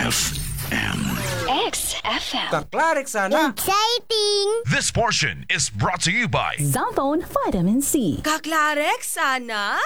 XFM. XFM. Kaklarik sana. Exciting! This portion is brought to you by Zambone Vitamin C. Kaklarek sana?